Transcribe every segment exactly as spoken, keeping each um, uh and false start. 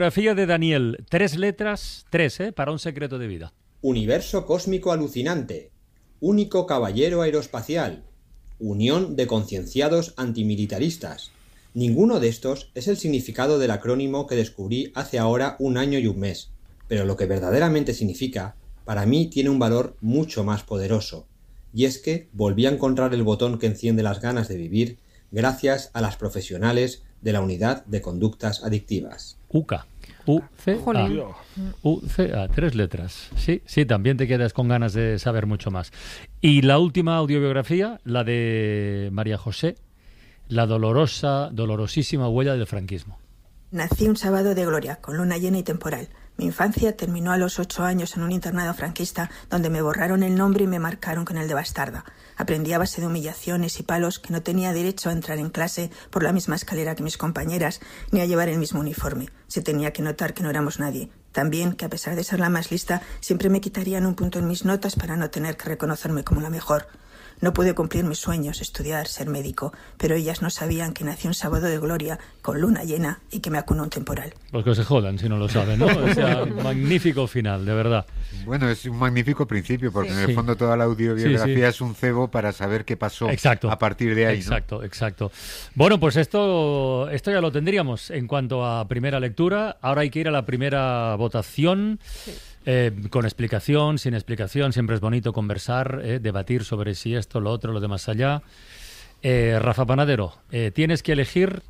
Biografía de Daniel, tres letras, tres, ¿eh? Para un secreto de vida. Universo cósmico alucinante. Único caballero aeroespacial. Unión de concienciados antimilitaristas. Ninguno de estos es el significado del acrónimo que descubrí hace ahora un año y un mes, pero lo que verdaderamente significa, para mí tiene un valor mucho más poderoso, y es que volví a encontrar el botón que enciende las ganas de vivir gracias a las profesionales de la Unidad de Conductas Adictivas. U C A. U C A. U C A, tres letras. Sí, sí, también te quedas con ganas de saber mucho más. Y la última audiobiografía, la de María José, la dolorosa, dolorosísima huella del franquismo. Nací un sábado de gloria, con luna llena y temporal. Mi infancia terminó a los ocho años en un internado franquista donde me borraron el nombre y me marcaron con el de bastarda. Aprendí a base de humillaciones y palos que no tenía derecho a entrar en clase por la misma escalera que mis compañeras ni a llevar el mismo uniforme. Se tenía que notar que no éramos nadie. También que a pesar de ser la más lista, siempre me quitarían un punto en mis notas para no tener que reconocerme como la mejor. No pude cumplir mis sueños, estudiar, ser médico, pero ellas no sabían que nací un sábado de gloria, con luna llena, y que me acunó un temporal. Pues que se jodan si no lo saben, ¿no? O sea, magnífico final, de verdad. Bueno, es un magnífico principio, porque sí. en el fondo toda la audiobiografía sí, sí. es un cebo para saber qué pasó exacto. a partir de ahí. Exacto, ¿no? exacto. Bueno, pues esto, esto ya lo tendríamos en cuanto a primera lectura. Ahora hay que ir a la primera votación. Sí. Eh, con explicación, sin explicación, siempre es bonito conversar, eh, debatir sobre si esto, lo otro, lo de más allá. Eh, Rafa Panadero, eh, tienes que elegir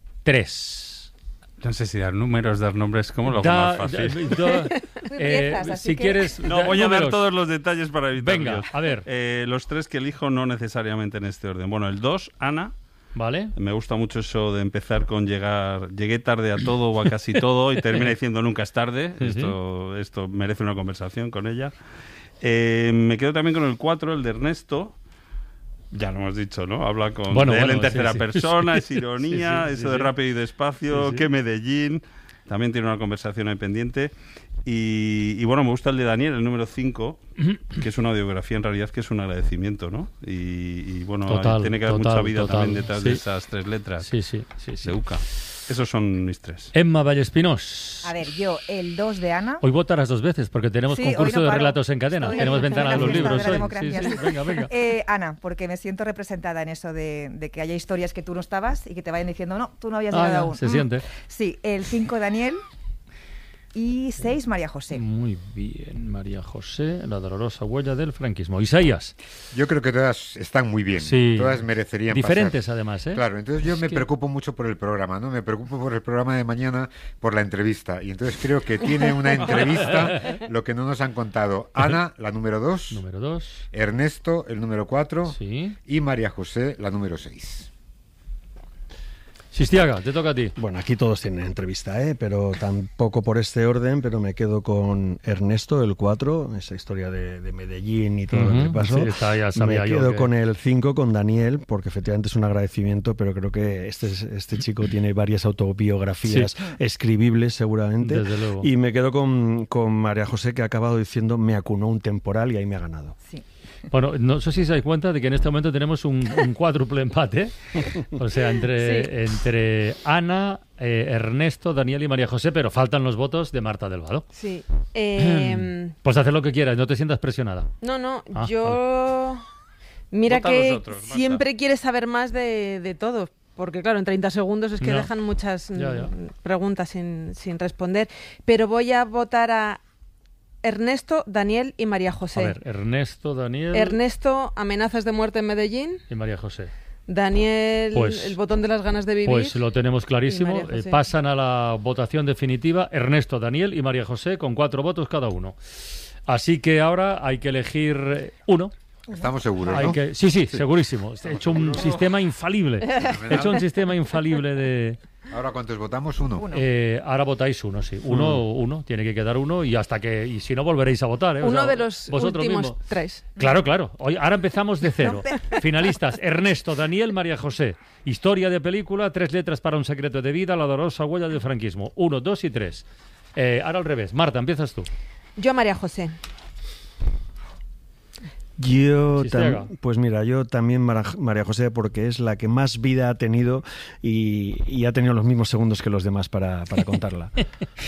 tres. No sé si dar números, dar nombres, como lo da, más fácil. Da, da, eh, empiezas, si que... quieres... No, voy a números. Dar todos los detalles para evitarlos. Venga, a ver. Eh, los tres que elijo no necesariamente en este orden. Bueno, el dos, Ana. Vale. Me gusta mucho eso de empezar con llegar, llegué tarde a todo o a casi todo y termina diciendo nunca es tarde. Sí, esto, sí. esto merece una conversación con ella. Eh, me quedo también con el cuatro, el de Ernesto. Ya lo hemos dicho, ¿no? Habla con bueno, de él bueno, en tercera sí, persona, sí. es ironía, sí, sí, eso sí, de sí. rápido y despacio, sí, sí. que Medellín. También tiene una conversación ahí pendiente. Y, y bueno, me gusta el de Daniel, el número cinco, que es una audiografía en realidad que es un agradecimiento, ¿no? Y, y bueno, total, tiene que haber total, mucha vida total. también detrás sí. de esas tres letras sí, sí, sí, sí. de U C A. Esos son mis tres. Emma Vallespinós. A ver, yo, el dos de Ana. Hoy votarás dos veces porque tenemos sí, concurso no de paro. relatos en cadena. Estoy tenemos en ventana de los libros de hoy. Sí, sí. Venga, venga. Eh, Ana, porque me siento representada en eso de, de que haya historias que tú no estabas y que te vayan diciendo, no, tú no habías llegado ah, aún. Se mm. siente. Sí, el cinco Daniel. Y seis, María José. Muy bien, María José, la dolorosa huella del franquismo. Isaías. Yo creo que todas están muy bien. Sí. Todas merecerían diferentes pasar. además, ¿eh? Claro, entonces yo es me que... preocupo mucho por el programa, ¿no? Me preocupo por el programa de mañana, por la entrevista. Y entonces creo que tiene una entrevista lo que no nos han contado. Ana, la número dos. Número dos. Ernesto, el número cuatro. Sí. Y María José, la número seis. Sistiaga, te toca a ti. Bueno, aquí todos tienen entrevista, ¿eh? Pero tampoco por este orden, pero me quedo con Ernesto, el cuatro, esa historia de, de Medellín y todo uh-huh. lo que pasó. Sí, está, ya sabía me quedo yo que... con el cinco, con Daniel, porque efectivamente es un agradecimiento, pero creo que este, este chico tiene varias autobiografías sí. escribibles seguramente. Desde luego. Y me quedo con, con María José, que ha acabado diciendo me acunó un temporal y ahí me ha ganado. Sí. Bueno, no sé si se dais cuenta de que en este momento tenemos un, un cuádruple empate, o sea, entre, sí. entre Ana, eh, Ernesto, Daniel y María José, pero faltan los votos de Marta del Vado. Sí. Eh... Pues haz lo que quieras, no te sientas presionada. No, no, ah, yo... Vale. Mira Vota que vosotros, siempre quieres saber más de, de todo, porque claro, en treinta segundos es que no. dejan muchas ya, ya. preguntas sin, sin responder, pero voy a votar a Ernesto, Daniel y María José. A ver, Ernesto, Daniel... Ernesto, amenazas de muerte en Medellín. Y María José. Daniel, pues, el botón de las ganas de vivir. Pues lo tenemos clarísimo. Eh, pasan a la votación definitiva Ernesto, Daniel y María José con cuatro votos cada uno. Así que ahora hay que elegir uno. Estamos seguros, hay ¿no? que... Sí, sí, segurísimo. He hecho un sistema infalible. He hecho un sistema infalible de... ¿Ahora cuántos votamos? Uno. uno. Eh, ahora votáis uno, sí. Uno, uno, uno. Tiene que quedar uno y hasta que... Y si no, volveréis a votar, ¿eh? O uno sea, de los últimos mismos. tres. Claro, claro. Hoy, ahora empezamos de cero. Finalistas, Ernesto, Daniel, María José. Historia de película, tres letras para un secreto de vida, la dolorosa huella del franquismo. Uno, dos y tres. Eh, ahora al revés. Marta, empiezas tú. Yo, María José. Yo, Sistiaga. tam- pues mira, yo también Mara- María José, porque es la que más vida ha tenido y, y ha tenido los mismos segundos que los demás para, para contarla.